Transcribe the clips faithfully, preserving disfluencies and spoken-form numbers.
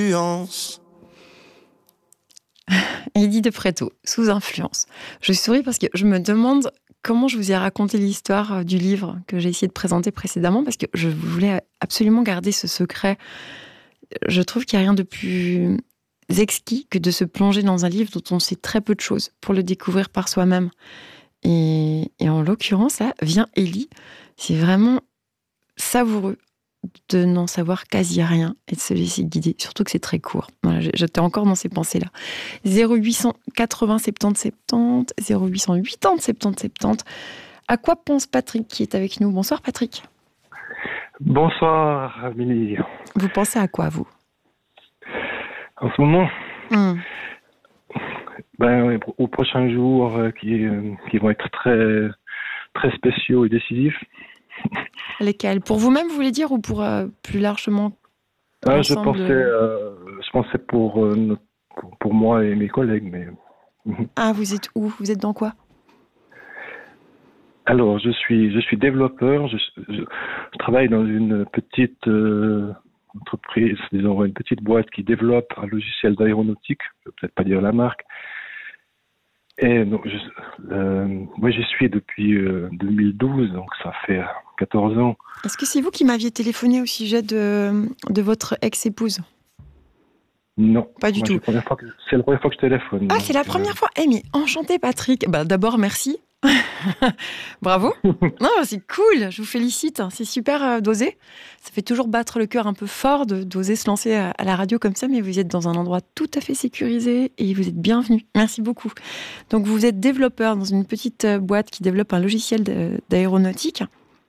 Eddie de Pretto, sous influence. Je souris parce que je me demande comment je vous ai raconté l'histoire du livre que j'ai essayé de présenter précédemment, parce que je voulais absolument garder ce secret. Je trouve qu'il n'y a rien de plus exquis que de se plonger dans un livre dont on sait très peu de choses pour le découvrir par soi-même. Et, et en l'occurrence, là, vient Ellie. C'est vraiment savoureux de n'en savoir quasi rien et de se laisser guider, surtout que c'est très court. Voilà, j'étais encore dans ces pensées-là. zéro huit cent quatre-vingts soixante-dix soixante-dix, zéro huit cent quatre-vingts soixante-dix soixante-dix. À quoi pense Patrick qui est avec nous? Bonsoir Patrick. Bonsoir Amélie. Vous pensez à quoi, vous? En ce moment hmm. ben, aux prochains jours euh, qui, euh, qui vont être très, très spéciaux et décisifs. Lesquels? Pour vous-même, vous voulez dire, ou pour euh, plus largement ah, je, pensais, euh, je pensais pour, euh, notre, pour, pour moi et mes collègues. Mais... Ah, vous êtes où? Vous êtes dans quoi? Alors, je suis, je suis développeur. Je, je, je travaille dans une petite euh, entreprise, disons une petite boîte qui développe un logiciel d'aéronautique. Je ne vais peut-être pas dire la marque. Et donc, je, euh, moi, j'y suis depuis euh, deux mille douze, donc ça fait quatorze ans. Est-ce que c'est vous qui m'aviez téléphoné au sujet de, de votre ex-épouse? Non. Pas du moi, tout. C'est la, que, c'est la première fois que je téléphone. Ah, donc, c'est la première euh... fois. Eh, mais enchanté, Patrick. Bah, d'abord, merci. Bravo. Non, c'est cool. Je vous félicite. C'est super euh, d'oser. Ça fait toujours battre le cœur un peu fort de, d'oser se lancer à, à la radio comme ça, mais vous êtes dans un endroit tout à fait sécurisé et vous êtes bienvenue. Merci beaucoup. Donc, vous êtes développeur dans une petite boîte qui développe un logiciel de, d'aéronautique.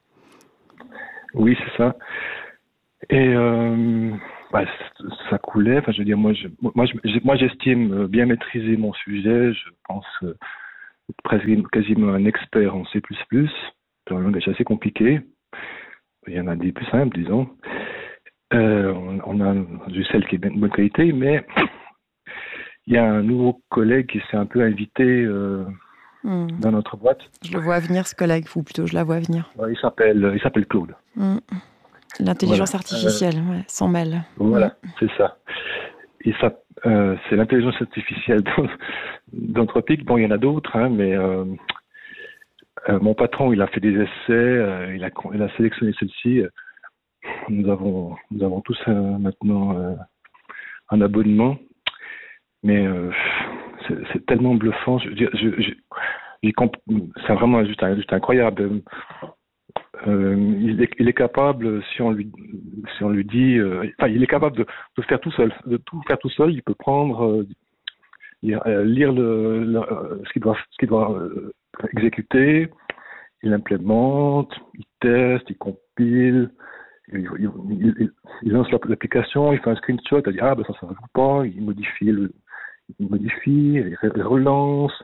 Oui, c'est ça. Et euh, bah, ça coulait. Enfin, je veux dire, moi, je, moi, je, moi, j'estime bien maîtriser mon sujet. Je pense euh, presque quasiment un expert en C plus plus. C'est un langage assez compliqué. Il y en a des plus simples, disons. Euh, on, on a du celle qui est de bonne qualité, mais il y a un nouveau collègue qui s'est un peu invité euh, mmh. dans notre boîte. Je le vois venir, ce collègue, ou plutôt je la vois venir. Il s'appelle, il s'appelle Claude. Mmh. L'intelligence voilà. artificielle, euh, ouais, s'en mêle. Voilà, mmh. c'est ça. Et ça, euh, c'est l'intelligence artificielle d'Anthropic. Bon, il y en a d'autres, hein, mais euh, euh, mon patron, il a fait des essais, euh, il, a, il a sélectionné celle-ci. Nous avons, nous avons tous euh, maintenant euh, un abonnement, mais euh, c'est, c'est tellement bluffant. Je, je, je, je, c'est vraiment juste, juste incroyable. Euh, il, est, il est capable, si on lui, si on lui dit, euh, enfin, il est capable de, de faire tout seul, de tout faire tout seul. Il peut prendre, euh, lire, euh, lire le, le, ce qu'il doit, ce qu'il doit euh, exécuter. Il implémente, il teste, il compile. Il, il, il, il lance l'application, il fait un screenshot, il dit ah ben ça ça ne joue pas, il modifie, le, il modifie, il relance.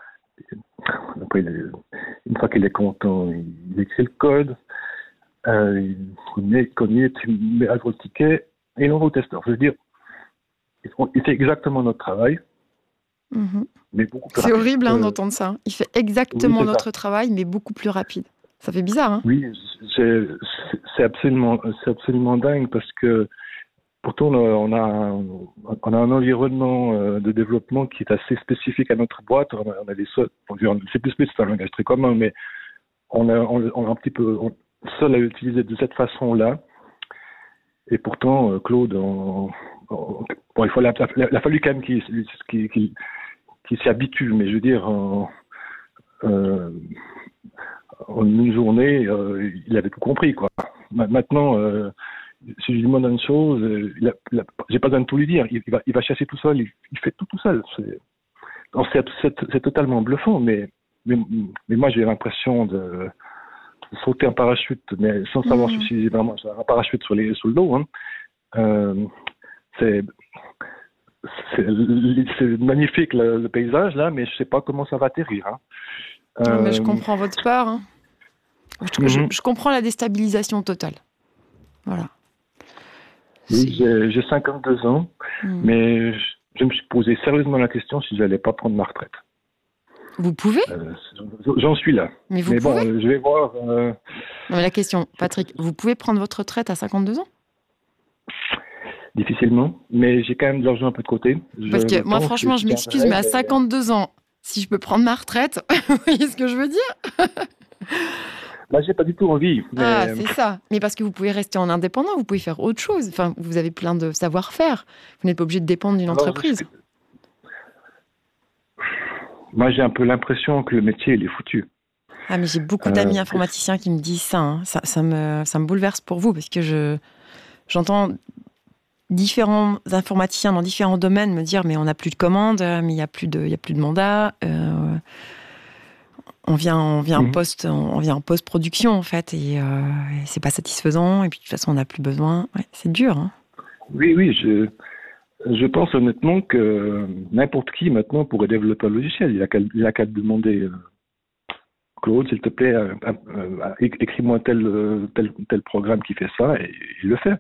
Après, il, une fois qu'il est content, il écrit le code, euh, il met, commit, il met à le ticket et il envoie au testeur. Je veux dire, il fait exactement notre travail, mmh. mais beaucoup plus C'est rapide. C'est horrible hein, euh, d'entendre ça. Il fait exactement oui, notre ça. travail, mais beaucoup plus rapide. Ça fait bizarre, hein? Oui, c'est, c'est absolument, c'est absolument dingue parce que pourtant on a, on a un environnement de développement qui est assez spécifique à notre boîte. On a, on a des seuls, C plus plus, c'est un langage très commun, mais on a, on, on a un petit peu on, seul à utiliser de cette façon-là. Et pourtant, Claude, on, on, bon, il, faut, il, a, il a fallu quand même qu'il, qu'il, qu'il, qu'il s'y habitue, mais je veux dire, en, euh, en une journée, euh, il avait tout compris, quoi. Maintenant, euh, si je lui demande une chose, il a, il a, j'ai pas besoin de tout lui dire. Il, il, va, il va chasser tout seul, il, il fait tout tout seul. C'est, c'est, c'est, c'est totalement bluffant, mais, mais, mais moi j'ai l'impression de, de sauter en parachute, mais sans savoir mmh. si vraiment j'ai un parachute sur, les, sur le dos. Hein. Euh, c'est, c'est, c'est magnifique le, le paysage là, mais je sais pas comment ça va atterrir. Hein. Euh, non, mais je comprends votre peur. Hein. Je, mmh. je, je comprends la déstabilisation totale. Voilà. Oui, j'ai, j'ai cinquante-deux ans, mmh. mais je, je me suis posé sérieusement la question si je n'allais pas prendre ma retraite. Vous pouvez euh, J'en suis là. Mais vous mais pouvez bon, je vais voir. Euh... Non, mais la question, Patrick, vous pouvez prendre votre retraite à cinquante-deux ans? difficilement, mais j'ai quand même de l'argent un peu de côté. Je, Parce que je moi, pense franchement, que je m'excuse, mais à cinquante-deux ans, si je peux prendre ma retraite, vous voyez ce que je veux dire? Là, j'ai pas du tout envie, Ah, mais c'est ça. Mais parce que vous pouvez rester en indépendant, vous pouvez faire autre chose. Enfin, vous avez plein de savoir-faire. Vous n'êtes pas obligé de dépendre d'une alors, entreprise. je- moi, j'ai un peu l'impression que le métier, il est foutu. Ah, mais j'ai beaucoup Euh, d'amis informaticiens qui me disent ça, hein. Ça, ça me, ça me bouleverse pour vous parce que je, j'entends différents informaticiens dans différents domaines me dire mais on n'a plus de commandes, euh, mais il n'y a plus de, il y a plus de mandats. euh, on vient, on vient en mhm. post, on vient en post-production en fait et, euh, et c'est pas satisfaisant. Et puis de toute façon on n'a plus besoin. Ouais, c'est dur, hein. Oui, oui, je, je pense honnêtement que n'importe qui maintenant pourrait développer un logiciel. Il a qu'à il a qu'à demander euh, Claude, s'il te plaît, euh, euh, é- écris-moi tel, euh, tel, tel programme qui fait ça, et il le fait.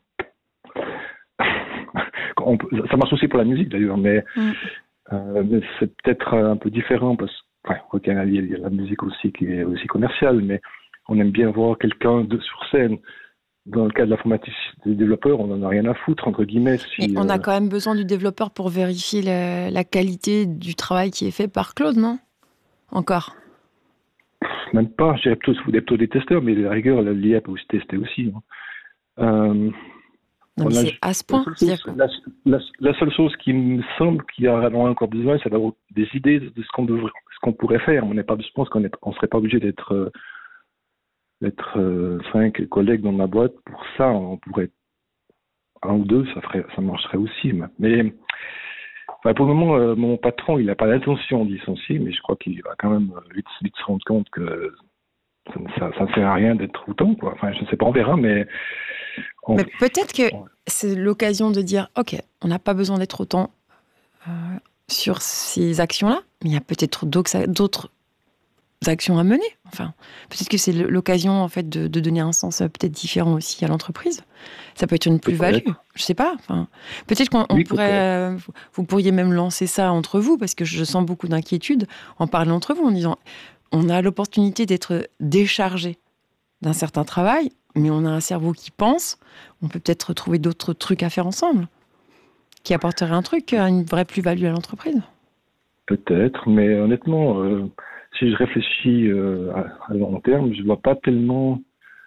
On peut- ça marche aussi pour la musique d'ailleurs, mais, Mm. euh, mais c'est peut-être un peu différent parce que, enfin, ok, il y a il y a la musique aussi qui est aussi commerciale, mais on aime bien voir quelqu'un de- sur scène. Dans le cas de l'informatique des développeurs, on n'en a rien à foutre, entre guillemets, Mais si, on a euh, quand même besoin du développeur pour vérifier la, la qualité du travail qui est fait par Claude, non? Encore. même pas, je dirais plutôt, plutôt des testeurs, mais à la rigueur, l'I A peut aussi tester aussi, hein. Euh, Non, mais on a, c'est à ce la, point. seule chose, C'est-à-dire que- la, la- la seule chose qui me semble qu'il y en a encore besoin, c'est d'avoir des idées de ce qu'on devrait, ce qu'on pourrait faire. On n'est pas, je pense qu'on ne serait pas obligé d'être euh, d'être euh, cinq collègues dans ma boîte. Pour ça, on pourrait un ou deux, ça ferait, ça marcherait aussi. Mais, mais, enfin, pour le moment, euh, mon patron, il n'a pas l'intention de licencier, mais je crois qu'il va quand même vite, vite se rendre compte que ça, ne- ça, ça ne sert à rien d'être autant, quoi. Enfin, je ne sais pas, on verra, mais on, Mais peut-être que on- c'est l'occasion de dire, OK, on n'a pas besoin d'être autant euh, sur ces actions-là, mais il y a peut-être d'autres d'autres actions à mener. Enfin, peut-être que c'est l'occasion en fait de, de donner un sens euh, peut-être différent aussi à l'entreprise. Ça peut être une plus-value. peut-être. Je sais pas. Enfin, peut-être qu'on on Oui, peut-être. pourrait, euh, vous pourriez même lancer ça entre vous parce que je sens beaucoup d'inquiétude en parlant entre vous en disant, on a l'opportunité d'être déchargé d'un certain travail, mais on a un cerveau qui pense. On peut peut-être trouver d'autres trucs à faire ensemble qui apporteraient un truc, une vraie plus-value à l'entreprise. Peut-être, mais honnêtement, euh, si je réfléchis euh, à, à long terme, je vois pas tellement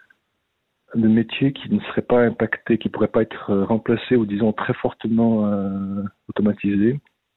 de métiers qui ne seraient pas impactés, qui pourraient pas être euh, remplacés ou disons très fortement euh, automatisés.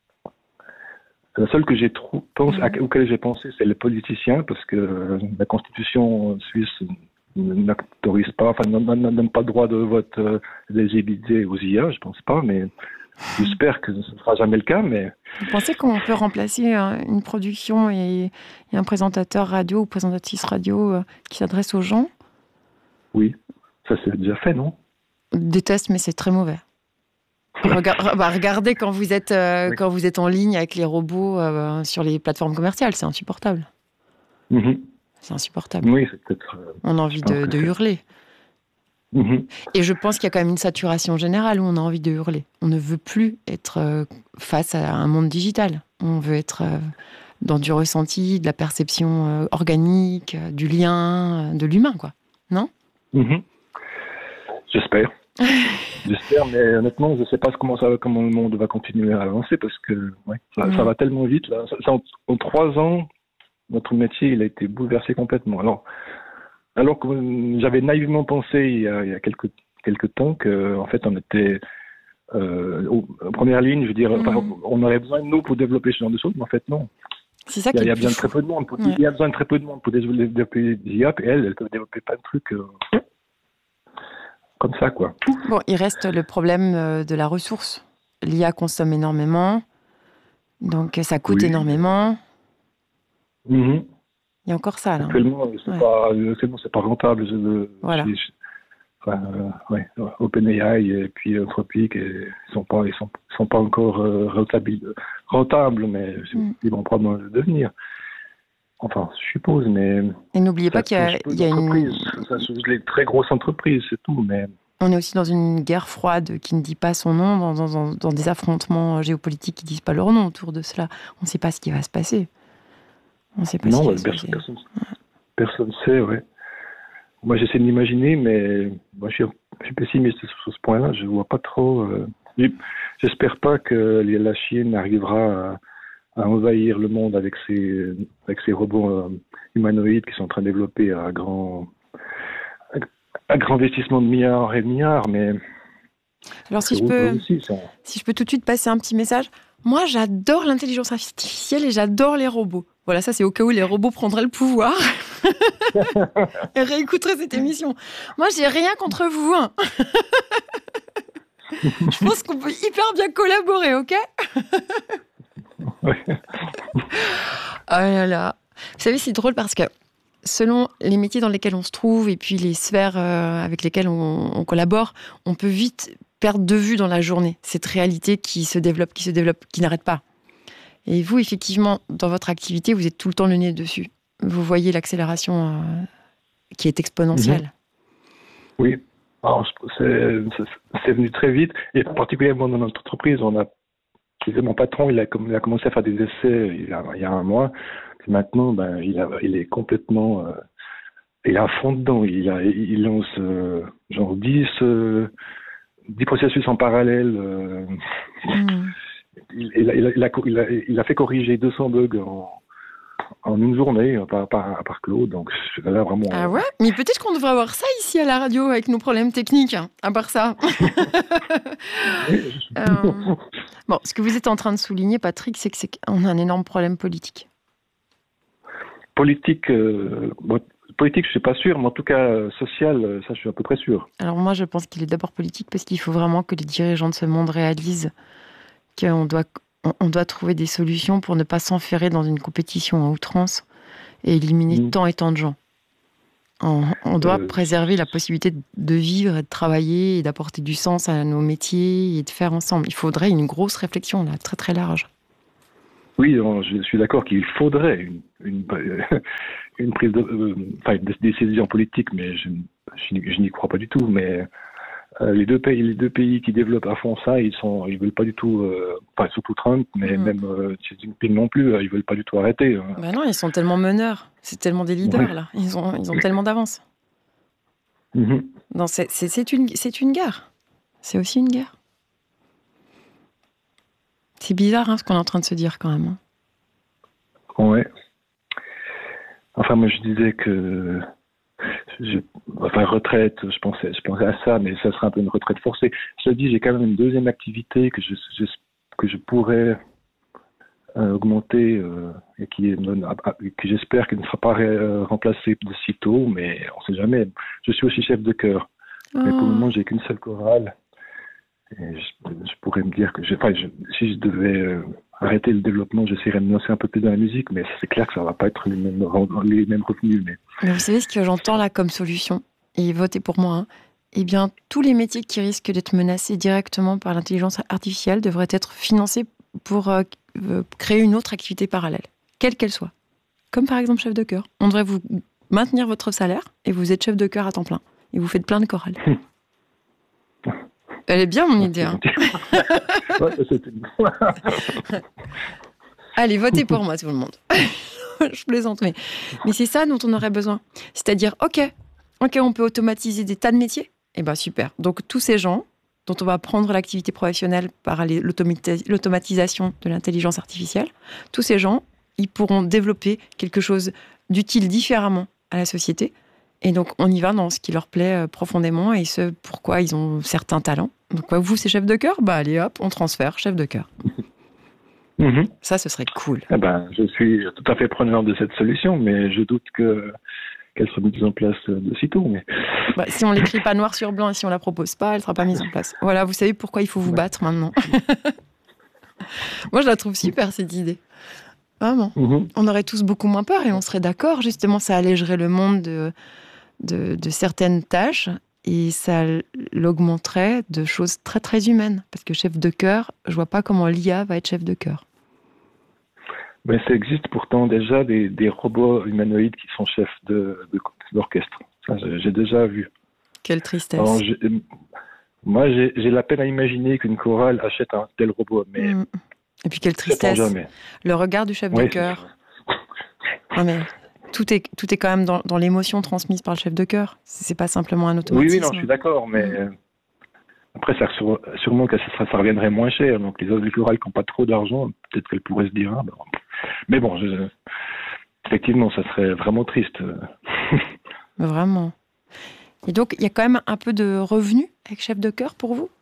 La seule que j'ai trou- pense, à, Mhm. auquel j'ai pensé, c'est les politiciens, parce que euh, la constitution suisse n'autorise pas, enfin, ne ne- ne donne pas le droit de vote euh, L G B T aux I A, je pense pas, mais j'espère que ce ne sera jamais le cas, mais Vous pensez qu'on peut remplacer euh, une production et, et un présentateur radio ou présentatrice radio euh, qui s'adresse aux gens? oui, ça c'est déjà fait, non? Je déteste, mais c'est très mauvais. Rega- bah, regardez quand vous êtes euh, Oui. quand vous êtes en ligne avec les robots euh, sur les plateformes commerciales, c'est insupportable. Mhm. C'est insupportable. Oui, c'est peut-être. euh, On a je envie pense de, que de c'est. hurler. Mhm. Et je pense qu'il y a quand même une saturation générale où on a envie de hurler. On ne veut plus être euh, face à un monde digital. On veut être euh, dans du ressenti, de la perception euh, organique, euh, du lien, euh, de l'humain, quoi. Non? Mhm. J'espère. J'espère, mais honnêtement, je ne sais pas comment ça, va- comment le monde va continuer à avancer parce que ouais, ça, ça Mm. va tellement vite là. Ça- ça, en, en trois ans, notre métier il a été bouleversé complètement. Alors, alors que euh, j'avais naïvement pensé il y a, il y a quelques quelques temps que en fait on était euh, au- en première ligne, je veux dire, enfin, Mm. on aurait besoin de nous pour développer ce genre de choses, mais en fait non. C'est ça Il y a, qui il est y le a plus besoin de fou. très peu de monde. Pour, Ouais. il y a besoin de très peu de monde pour développer des I A, et elles, elles peuvent développer plein de trucs euh, comme ça, quoi. Bon, il reste le problème euh, de la ressource. L'I A consomme énormément, donc euh, ça coûte Oui. énormément. Mhm. Il y a encore ça, là. Actuellement, c'est Ouais. pas, actuellement, c'est pas rentable. Je, je, Voilà. je- enfin, euh, ouais, OpenAI et puis Anthropic, et ils sont pas, ils sont, ils sont pas encore euh, rentables, rentables, mais Mm. ils vont probablement le devenir. Enfin, je suppose, mais Et n'oubliez pas ça qu'il y touche a, peu il y a une... d'entreprises. Ça touche les très grosses entreprises, c'est tout. Mais On est aussi dans une guerre froide qui ne dit pas son nom, dans, dans- dans- dans des affrontements géopolitiques qui ne disent pas leur nom autour de cela. On ne sait pas ce qui va se passer. On ne sait pas ce non, qui ouais, va se personne, passer. personne, personne sait, ouais. Moi, j'essaie de m'imaginer, mais moi, je suis, je suis pessimiste sur ce point-là. Je vois pas trop. Euh, J'espère pas que la Chine arrivera à, à envahir le monde avec ses, avec ses robots euh, humanoïdes qui sont en train de développer à grand, à grand investissement de milliards et de milliards, mais... Alors si je, peux, aussi, si je peux tout de suite passer un petit message, moi j'adore l'intelligence artificielle et j'adore les robots. Voilà, ça c'est au cas où les robots prendraient le pouvoir et réécouteraient cette émission. Moi j'ai rien contre vous. Hein. Je pense qu'on peut hyper bien collaborer, ok? Ouais. Oh là là. Vous savez, c'est drôle parce que selon les métiers dans lesquels on se trouve et puis les sphères euh, avec lesquelles on, on collabore, on peut vite perdre de vue dans la journée cette réalité qui se développe, qui se développe, qui n'arrête pas. Et vous, effectivement, dans votre activité, vous êtes tout le temps le nez dessus. Vous voyez l'accélération euh, qui est exponentielle. Mmh. Oui. Alors, c'est, c'est, c'est venu très vite, et particulièrement dans notre entreprise, on a, mon patron, il a, il a commencé à faire des essais il y a, il y a un mois, et maintenant, ben, il, a, il est complètement, euh, il est à fond dedans, il, a, il lance euh, genre dix, euh, dix processus en parallèle, euh, mmh. il, il, a, il, a, il, a, il, a, il a fait corriger deux cents bugs en... en une journée par, par, par Claude, donc là vraiment... Ah ouais? Mais peut-être qu'on devrait avoir ça ici à la radio avec nos problèmes techniques, hein, à part ça. euh, bon, ce que vous êtes en train de souligner, Patrick, c'est qu'on a un énorme problème politique. Politique, euh, bon, politique, je suis pas sûr, mais en tout cas euh, social, ça je suis à peu près sûr. Alors moi, je pense qu'il est d'abord politique parce qu'il faut vraiment que les dirigeants de ce monde réalisent qu'on doit... on doit trouver des solutions pour ne pas s'enferrer dans une compétition à outrance et éliminer mmh. tant et tant de gens. On, on doit euh, préserver la possibilité de vivre, et de travailler et d'apporter du sens à nos métiers et de faire ensemble. Il faudrait une grosse réflexion, là, très très large. Oui, je suis d'accord qu'il faudrait une, une, une prise de, euh, enfin, une décision politique, mais je, je, je n'y crois pas du tout. Mais Euh, les deux pays, les deux pays qui développent à fond ça, ils sont, ils veulent pas du tout, euh, enfin surtout Trump, mais mmh. même euh, Xi Jinping non plus, euh, ils veulent pas du tout arrêter. Hein. Ben non, ils sont tellement meneurs, c'est tellement des leaders ouais. là, ils ont, ils ont tellement d'avance. Mmh. Non, c'est, c'est, c'est une, c'est une guerre, c'est aussi une guerre. C'est bizarre hein, ce qu'on est en train de se dire quand même. Hein. Ouais. Enfin, moi je disais que. Je, enfin, retraite, je pensais, je pensais à ça, mais ça serait un peu une retraite forcée. Je te dis, j'ai quand même une deuxième activité que je, je que je pourrais euh, augmenter euh, et qui est, que j'espère qu'elle ne sera pas ré, remplacée de sitôt, mais on ne sait jamais. Je suis aussi chef de chœur, oh. mais pour le moment, j'ai qu'une seule chorale. Et je, je pourrais me dire que, je, enfin, je, si je devais euh, arrêter le développement, j'essaierais de me lancer un peu plus dans la musique, mais c'est clair que ça ne va pas être les mêmes, les mêmes revenus. Mais... mais vous savez ce que j'entends là comme solution, et votez pour moi, hein, eh bien, tous les métiers qui risquent d'être menacés directement par l'intelligence artificielle devraient être financés pour euh, créer une autre activité parallèle, quelle qu'elle soit. Comme par exemple chef de chœur. On devrait vous maintenir votre salaire et vous êtes chef de chœur à temps plein. Et vous faites plein de chorales. Elle est bien, mon idée. Hein. Allez, votez pour moi, tout le monde. Je plaisante, mais, mais c'est ça dont on aurait besoin. C'est-à-dire, ok, ok, on peut automatiser des tas de métiers. Eh bien, super. Donc, tous ces gens dont on va prendre l'activité professionnelle par les, l'automatisation de l'intelligence artificielle, tous ces gens, ils pourront développer quelque chose d'utile différemment à la société. Et donc, on y va dans ce qui leur plaît profondément et ce pourquoi ils ont certains talents. Donc, vous, c'est chef de chœur? Bah, allez, hop, on transfère, chef de chœur. Mmh. Ça, ce serait cool. Eh ben, je suis tout à fait preneur de cette solution, mais je doute que, qu'elle soit mise en place de sitôt. Mais... Bah, si on ne l'écrit pas noir sur blanc et si on ne la propose pas, elle ne sera pas mise en place. Voilà, vous savez pourquoi il faut vous battre maintenant. Moi, je la trouve super, cette idée. Vraiment. Mmh. On aurait tous beaucoup moins peur et on serait d'accord. Justement, ça allégerait le monde de... De, de certaines tâches et ça l'augmenterait de choses très très humaines parce que chef de chœur, je vois pas comment l'I A va être chef de chœur. Mais ça existe pourtant déjà des, des robots humanoïdes qui sont chefs de, de, d'orchestre. Ça, j'ai, j'ai déjà vu. Quelle tristesse. Alors, j'ai, moi j'ai, j'ai la peine à imaginer qu'une chorale achète un tel robot, mais mmh. Et puis quelle tristesse. Le regard du chef oui, de chœur. Non mais Tout est, tout est quand même dans, dans l'émotion transmise par le chef de chœur. C'est pas simplement un automatisme. Oui, oui, non, je suis d'accord, mais, mmh. Après, ça, sûrement que ça, ça reviendrait moins cher. Donc, les oiseaux chorales qui n'ont pas trop d'argent, peut-être qu'elles pourraient se dire, ah, ben, mais bon, je, effectivement, ça serait vraiment triste. Vraiment. Et donc, il y a quand même un peu de revenus avec Chef de chœur pour vous?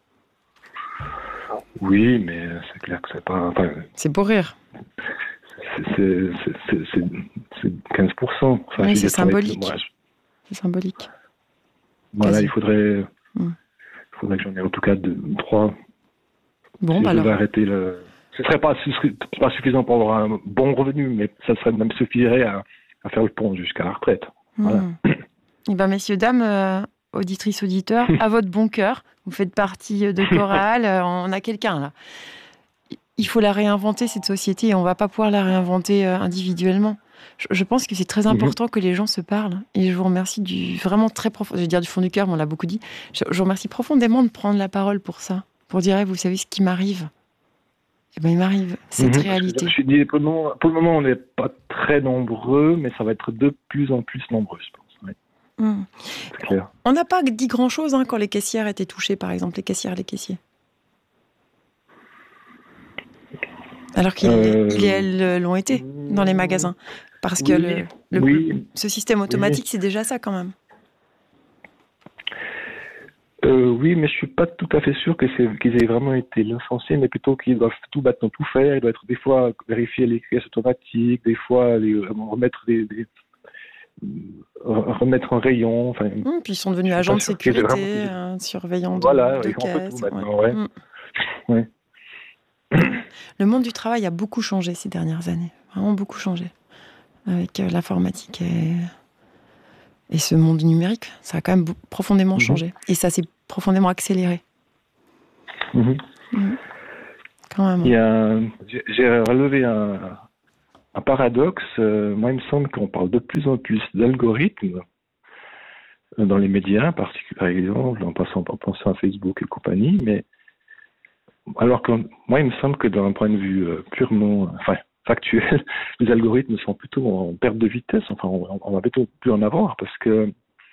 Oui, mais c'est clair que c'est pas... Enfin, c'est pour rire. C'est, c'est, c'est, c'est, c'est quinze pour cent. Enfin, oui, c'est symbolique. Je... C'est symbolique. Voilà, Quasi. il faudrait... Hum. Il faudrait que j'en ai en tout cas deux, trois. Bon, si bah je alors... devais arrêter le... Ce serait pas, ce serait pas suffisant pour avoir un bon revenu, mais ça serait même suffirait à, à faire le pont jusqu'à la retraite. Voilà. Hum. Et ben, messieurs, dames, euh, auditrices, auditeurs, à votre bon cœur, vous faites partie de chorale, euh, on a quelqu'un là. Il faut la réinventer, cette société, et on ne va pas pouvoir la réinventer euh, individuellement. Je, je pense que c'est très important mmh. que les gens se parlent. Et je vous remercie du, vraiment très profond, je vais dire du fond du cœur, mais on l'a beaucoup dit. Je, je vous remercie profondément de prendre la parole pour ça. Pour dire, hey, vous savez ce qui m'arrive. Eh ben, il m'arrive cette mmh. réalité. Je me suis dit, pour le moment, pour le moment on n'est pas très nombreux, mais ça va être de plus en plus nombreux, je pense. Oui. Mmh. C'est clair. On n'a pas dit grand-chose hein, quand les caissières étaient touchées, par exemple, les caissières et les caissiers. Alors qu'ils euh... et elles l'ont été dans les magasins. Parce que oui, le, le, oui, ce système automatique, oui. c'est déjà ça quand même. Euh, oui, mais je suis pas tout à fait sûr que c'est, qu'ils aient vraiment été licenciés, mais plutôt qu'ils doivent tout battre, tout faire. Ils doivent être des fois vérifier les caisses automatiques, des fois les, remettre des, des remettre en rayon. Enfin, mmh, puis ils sont devenus agents de sécurité, vraiment... euh, surveillants de, voilà, de ils caisses. font un peu tout maintenant, ouais. ouais. Mmh. ouais. Le monde du travail a beaucoup changé ces dernières années, vraiment beaucoup changé, avec euh, l'informatique et, et ce monde numérique. Ça a quand même profondément mmh. changé, et ça s'est profondément accéléré. Mmh. Mmh. Quand même. Il y a, j'ai, j'ai relevé un, un paradoxe. Euh, moi, il me semble qu'on parle de plus en plus d'algorithmes dans les médias, par exemple, en passant, en pensant à Facebook et compagnie, mais alors que moi, il me semble que d'un point de vue euh, purement, enfin, factuel, les algorithmes sont plutôt en perte de vitesse. Enfin, on, on va plutôt plus en avoir parce que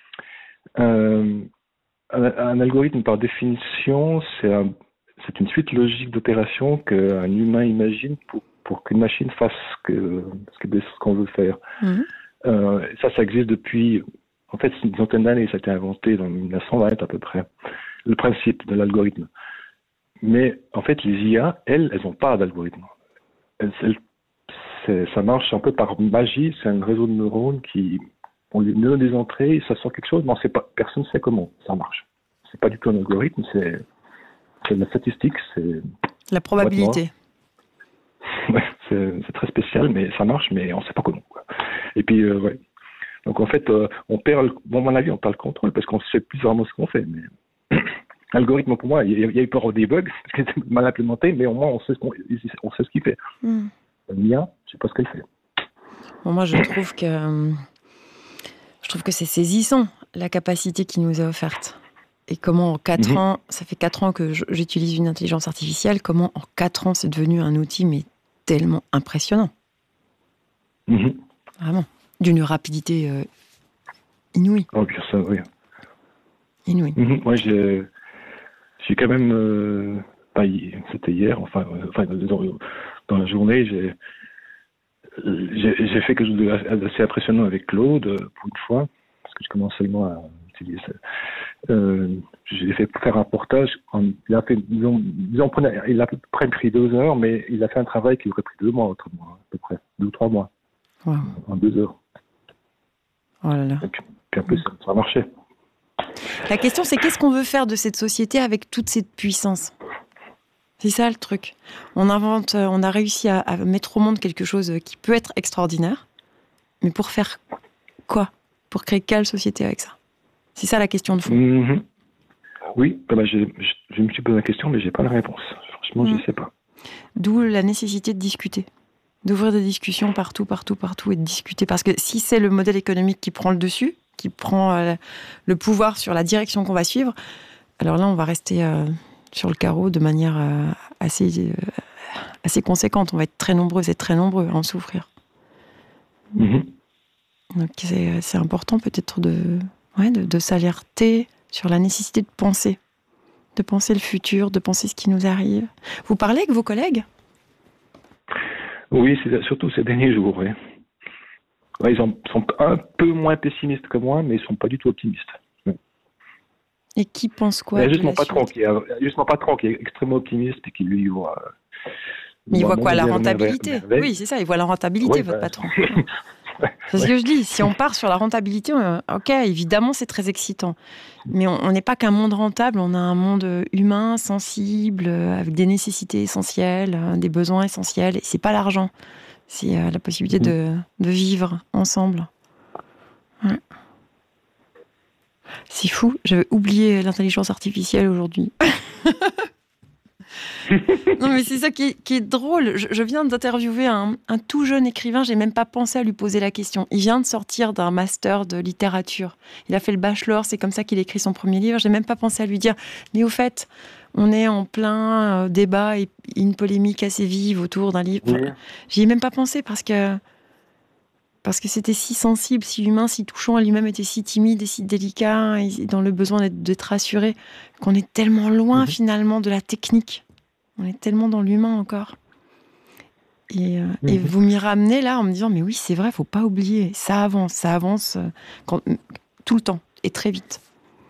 euh, un, un algorithme, par définition, c'est, un, c'est une suite logique d'opérations qu'un humain imagine pour, pour qu'une machine fasse que, ce qu'on veut faire. Mmh. Euh, ça, ça existe depuis, en fait, une centaine d'années. Ça a été inventé dans mille neuf cent vingt à peu près. Le principe de l'algorithme. Mais en fait, les I A, elles, elles n'ont pas d'algorithme. Elles, elles, c'est, ça marche un peu par magie. C'est un réseau de neurones qui, on lui donne des entrées, ça sort quelque chose, mais on sait pas, personne ne sait comment ça marche. C'est pas du tout un algorithme, c'est, c'est de la statistique, c'est la probabilité. Ouais, c'est, c'est très spécial, mais ça marche, mais on ne sait pas comment. Quoi. Et puis, euh, ouais. Donc en fait, euh, on perd, le, bon, à mon avis, on perd le contrôle parce qu'on ne sait plus vraiment ce qu'on fait. Mais l'algorithme, pour moi, il y a eu peur des bugs, parce qu'il était mal implémenté, mais au moins, on sait ce, qu'on, on sait ce qu'il fait. Mm. L'I A, je ne sais pas ce qu'elle fait. Bon, moi, je trouve que je trouve que c'est saisissant, la capacité qui nous est offerte. Et comment en quatre mm-hmm. ans, ça fait quatre ans que j'utilise une intelligence artificielle, comment en quatre ans, c'est devenu un outil, mais tellement impressionnant. Mm-hmm. Vraiment. D'une rapidité euh, inouïe. Oh, bien ça, oui. Inouïe. Mm-hmm. Moi, j'ai... J'ai quand même, euh, pas hier, c'était hier, enfin, euh, enfin dans, dans la journée, j'ai, j'ai, j'ai fait quelque chose d'assez impressionnant avec Claude, pour une fois, parce que je commence seulement à utiliser ça. Euh, j'ai fait faire un reportage, en, il a fait, disons, disons, il a à peu près pris deux heures, mais il a fait un travail qui aurait pris deux mois, autrement, à peu près, deux ou trois mois, wow. en deux heures. Oh là là. Et puis, puis un peu, ça, ça a marché. La question, c'est qu'est-ce qu'on veut faire de cette société avec toute cette puissance ? C'est ça le truc. On invente, on a réussi à, à mettre au monde quelque chose qui peut être extraordinaire, mais pour faire quoi ? Pour créer quelle société avec ça ? C'est ça la question de fond. Mmh. Oui, bah, je, je, je me suis posé la question, mais j'ai pas la réponse. Franchement, mmh. je sais pas. D'où la nécessité de discuter, d'ouvrir des discussions partout, partout, partout, et de discuter. Parce que si c'est le modèle économique qui prend le dessus, qui prend euh, le pouvoir sur la direction qu'on va suivre, alors là, on va rester euh, sur le carreau de manière euh, assez, euh, assez conséquente. On va être très nombreux et très nombreux à en souffrir. Mmh. Donc, c'est, c'est important peut-être de, ouais, de, de s'alerter sur la nécessité de penser de penser le futur, de penser ce qui nous arrive. Vous parlez avec vos collègues ? Oui, c'est surtout ces derniers jours, oui. Ouais, ils sont, sont un peu moins pessimistes que moi, mais ils ne sont pas du tout optimistes. Oui. Et qui pense quoi ? Il y a juste mon patron qui est, juste mon patron qui est extrêmement optimiste et qui lui voit. Mais il voit quoi ? La rentabilité ? Oui, c'est ça, il voit la rentabilité, oui, votre bah... patron. C'est ce que je dis. Si on part sur la rentabilité, ok, évidemment, c'est très excitant. Mais on n'est pas qu'un monde rentable, on a un monde humain, sensible, avec des nécessités essentielles, des besoins essentiels. Et c'est pas l'argent, c'est la possibilité de, de vivre ensemble. Ouais. C'est fou, j'avais oublié l'intelligence artificielle aujourd'hui. Non, mais c'est ça qui est, qui est drôle. Je, je viens d'interviewer un, un tout jeune écrivain, j'ai même pas pensé à lui poser la question. Il vient de sortir d'un master de littérature. Il a fait le bachelor, c'est comme ça qu'il écrit son premier livre. J'ai même pas pensé à lui dire, mais au fait, on est en plein euh, débat et une polémique assez vive autour d'un livre. Enfin, oui. J'y ai même pas pensé parce que parce que c'était si sensible, si humain, si touchant. Lui-même était si timide et si délicat, et dans le besoin d'être, d'être rassuré, qu'on est tellement loin mm-hmm. finalement de la technique. On est tellement dans l'humain encore. Et, euh, mmh. et vous m'y ramenez là en me disant, mais oui, c'est vrai, il ne faut pas oublier. Ça avance, ça avance quand, tout le temps et très vite.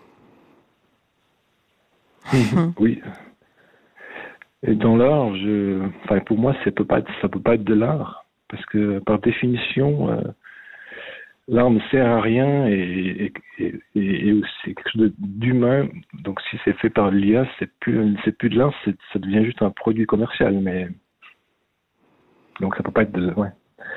Mmh. Oui. Et dans l'art, je... enfin, pour moi, ça ne peut pas être, ça peut pas être de l'art. Parce que par définition, euh, l'art ne sert à rien et, et, et, et c'est quelque chose d'humain. Donc si c'est fait par l'I A, c'est plus, c'est plus de l'art, c'est, ça devient juste un produit commercial. Mais donc ça peut pas être de... Ouais.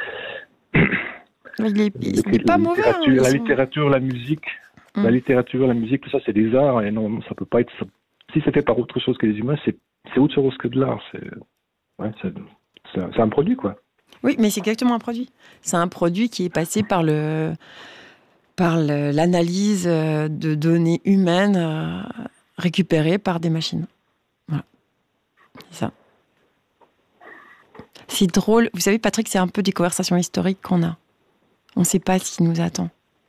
Il est, il n'est pas mauvais. Hein, la littérature, la musique, hum. la littérature, la musique, tout ça, c'est des arts. Et non, ça peut pas être... Ça, si c'est fait par autre chose que les humains, c'est, c'est autre chose que de l'art. C'est, ouais, c'est, c'est, c'est un produit, quoi. Oui, mais c'est exactement un produit. C'est un produit qui est passé par, le, par le, l'analyse de données humaines euh, récupérées par des machines. Voilà. C'est ça. C'est drôle. Vous savez, Patrick, c'est un peu des conversations historiques qu'on a. On ne sait pas ce qui nous attend.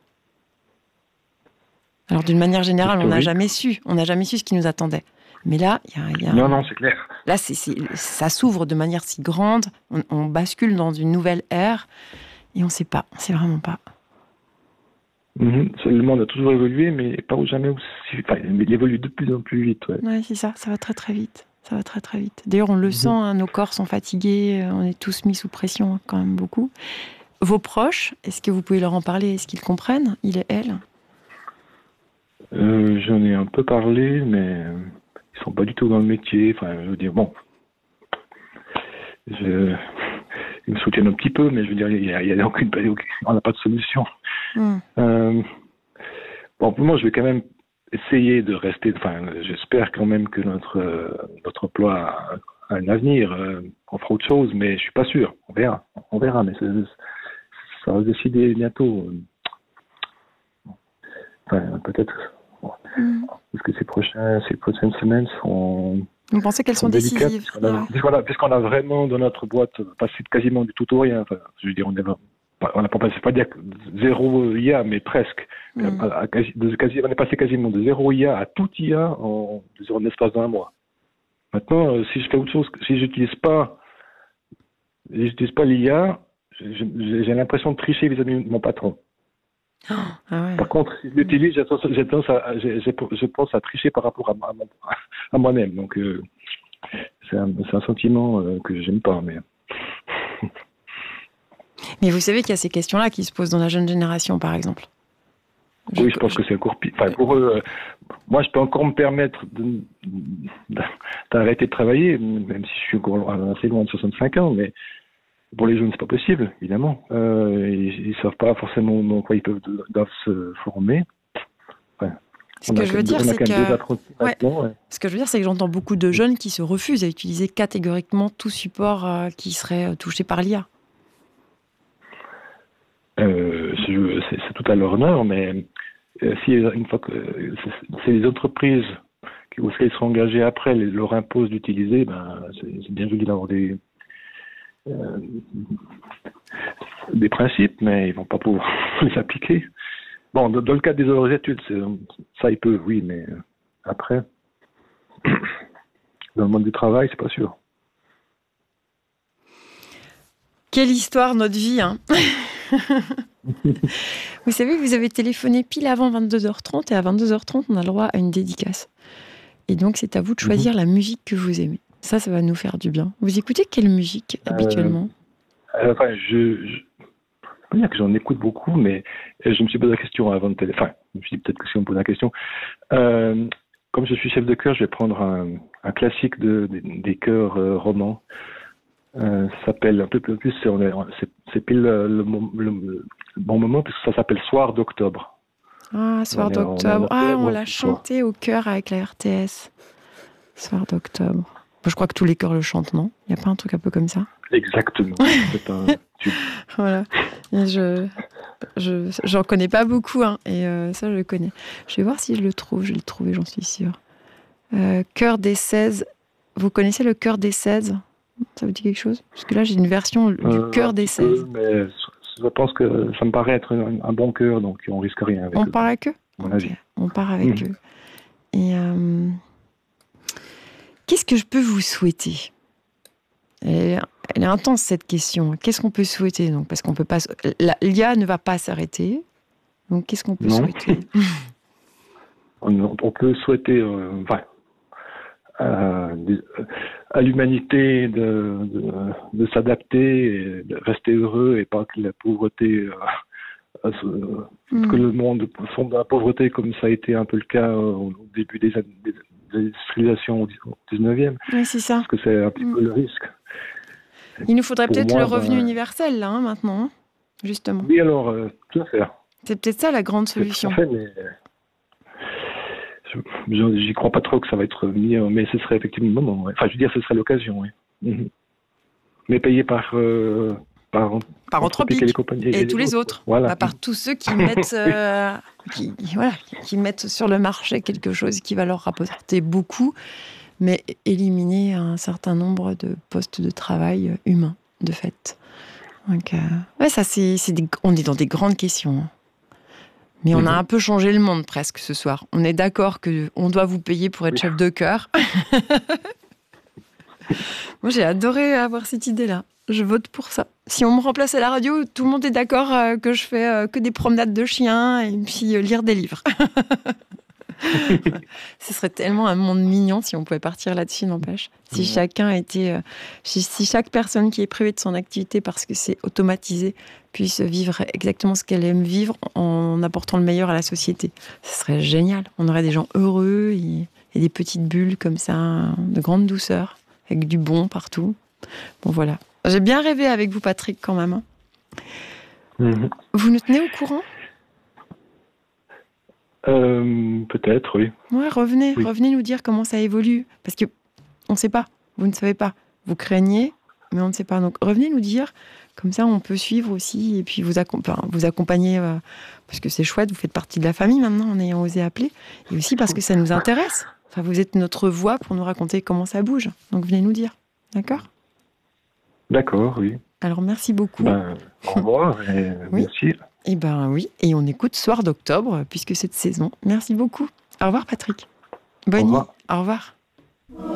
Alors, d'une manière générale, on n'a jamais su. On n'a jamais su ce qui nous attendait. Mais là, il y a, y a... Non, non, c'est clair. Là, c'est, c'est, ça s'ouvre de manière si grande, on, on bascule dans une nouvelle ère, et on ne sait pas, on ne sait vraiment pas. Mmh, le monde a toujours évolué, mais pas jamais aussi... Enfin, il évolue de plus en plus vite. Ouais, ouais c'est ça, ça va très très vite. Ça va très très vite. D'ailleurs, on le mmh. sent, hein, nos corps sont fatigués, on est tous mis sous pression, quand même beaucoup. Vos proches, est-ce que vous pouvez leur en parler ? Est-ce qu'ils comprennent ? Il et elle ? euh, J'en ai un peu parlé, mais... Ils sont pas du tout dans le métier. Enfin, je veux dire, bon, je, ils me soutiennent un petit peu, mais je veux dire, il y a, il y a aucune, on n'a pas de solution. Mm. Euh, bon, pour moi, je vais quand même essayer de rester. Enfin, j'espère quand même que notre notre emploi a, a un avenir. Euh, on fera autre chose, mais je suis pas sûr. On verra, on verra, mais c'est, ça va se décider bientôt. Enfin, peut-être. Mmh. Parce que ces, prochains, ces prochaines semaines sont. Vous pensez qu'elles sont, sont décisives puisqu'on a, ouais. puisqu'on, a, puisqu'on a vraiment dans notre boîte passé quasiment du tout au rien. Enfin, je veux dire, on n'a on pas passé, pas dire zéro I A, mais presque. Mmh. À, à, quasi, de, quasi, on est passé quasiment de zéro I A à tout I A en, en l'espace d'un mois. Maintenant, euh, si je fais autre chose, si j'utilise pas, si j'utilise pas l'I A, j'ai, j'ai l'impression de tricher vis-à-vis de mon patron. Oh, ah ouais. Par contre, si je l'utilise, j'ai tendance, j'ai tendance à, j'ai, j'ai, je pense à tricher par rapport à, à, mon, à moi-même. Donc, euh, c'est, un, c'est un sentiment euh, que j'aime pas. Mais... mais vous savez qu'il y a ces questions-là qui se posent dans la jeune génération, par exemple. Je, oui, je pense je... que c'est encore pire. Enfin, pour eux, euh, moi, je peux encore me permettre de, de, d'arrêter de travailler, même si je suis encore assez loin de soixante-cinq ans, mais pour les jeunes, c'est pas possible, évidemment. Euh, ils, ils savent pas forcément dans quoi ils peuvent doivent se former. Enfin, ce que je veux dire, c'est que ouais. Ouais. Ce que je veux dire, c'est que j'entends beaucoup de jeunes qui se refusent à utiliser catégoriquement tout support euh, qui serait touché par l'I A. Euh, c'est, c'est tout à leur honneur, mais euh, si une fois que euh, c'est, c'est les entreprises qui auxquelles ils seront engagés après les, leur imposent d'utiliser, ben c'est, c'est bien joli d'avoir des Euh, des principes, mais ils vont pas pouvoir les appliquer. Bon, dans, dans le cadre des heures d'études, c'est, ça ils peuvent, oui, mais après. dans le monde du travail, c'est pas sûr. Quelle histoire, notre vie, hein. Vous savez, vous avez téléphoné pile avant vingt-deux heures trente et à vingt-deux heures trente, on a le droit à une dédicace. Et donc, c'est à vous de choisir mmh. la musique que vous aimez. Ça, ça va nous faire du bien. Vous écoutez quelle musique, habituellement ? euh, Enfin, je... je... Je peux dire que j'en écoute beaucoup, mais je me suis posé la question avant de télé... Enfin, je me suis dit peut-être que si on me pose la question. Euh, comme je suis chef de chœur, je vais prendre un, un classique de, de, des chœurs euh, romans. Euh, ça s'appelle un peu plus, c'est, on est, c'est, c'est pile le, le, le, le bon moment, parce que ça s'appelle Soir d'octobre. Ah, Soir on d'octobre. Est, on ah, on l'a chanté au chœur avec la R T S. Soir d'octobre. Je crois que tous les chœurs le chantent, non ? Il n'y a pas un truc un peu comme ça ? Exactement. C'est un tube. Voilà. Et je, je, j'en connais pas beaucoup, hein, et euh, ça, je le connais. Je vais voir si je le trouve. Je vais le trouver, j'en suis sûre. Euh, chœur des seize. Vous connaissez le chœur des seize ? Ça vous dit quelque chose ? Parce que là, j'ai une version du euh, chœur des seize. Mais je pense que ça me paraît être un, un bon chœur, donc on risque rien avec on eux. Part avec eux okay. On part avec mmh. eux. Et euh, qu'est-ce que je peux vous souhaiter ? elle est, elle est intense, cette question. Qu'est-ce qu'on peut souhaiter ? Donc, parce qu'on peut pas. L'I A ne va pas s'arrêter. Donc, qu'est-ce qu'on peut non. souhaiter ? on, on peut souhaiter. Euh, enfin, Euh, à l'humanité de, de, de s'adapter, et de rester heureux et pas que la pauvreté, euh, euh, mmh. que le monde sombre dans la pauvreté comme ça a été un peu le cas au début des, des, des industrialisations au dix-neuvième. Oui, c'est ça. Parce que c'est un petit mmh. peu le risque. Il nous faudrait Pour peut-être moi, le revenu ben, universel, là, hein, maintenant, justement. Oui, alors, euh, tout à fait. C'est peut-être ça la grande solution. C'est tout à fait, mais... J'y crois pas trop que ça va être mis, mais ce serait effectivement le moment. Ouais. Enfin, je veux dire, ce serait l'occasion, oui. Mmh. Mais payé par euh, par, par Anthropique et, les compagnies, et, et tous les autres. autres. Voilà. Bah, par tous ceux qui mettent euh, qui, voilà, qui mettent sur le marché quelque chose qui va leur rapporter beaucoup, mais éliminer un certain nombre de postes de travail humains, de fait. Donc, euh, ouais, ça c'est, c'est des, on est dans des grandes questions. Mais on a un peu changé le monde presque ce soir. On est d'accord qu'on doit vous payer pour être oui. chef de chœur. Moi, j'ai adoré avoir cette idée-là. Je vote pour ça. Si on me remplace à la radio, tout le monde est d'accord que je fais que des promenades de chiens et puis lire des livres. Ce serait tellement un monde mignon si on pouvait partir là-dessus, n'empêche. Si mmh. chacun était, si chaque personne qui est privée de son activité parce que c'est automatisé puisse vivre exactement ce qu'elle aime vivre en apportant le meilleur à la société, ce serait génial. On aurait des gens heureux et, et des petites bulles comme ça, de grande douceur, avec du bon partout. Bon voilà. J'ai bien rêvé avec vous, Patrick, quand même. Hein. Mmh. Vous nous tenez au courant ? Euh, peut-être, oui. Ouais, revenez, oui. revenez nous dire comment ça évolue. Parce que on ne sait pas, vous ne savez pas. Vous craignez, mais on ne sait pas. Donc revenez nous dire, comme ça on peut suivre aussi, et puis vous, accomp- vous accompagner, euh, parce que c'est chouette, vous faites partie de la famille maintenant en ayant osé appeler, et aussi parce que ça nous intéresse. Enfin, vous êtes notre voix pour nous raconter comment ça bouge. Donc venez nous dire, d'accord ? D'accord, oui. Alors merci beaucoup. Ben, au revoir et oui. merci. Eh ben oui, et on écoute Soir d'octobre, puisque c'est de saison. Merci beaucoup. Au revoir, Patrick. Bonne nuit. Au revoir.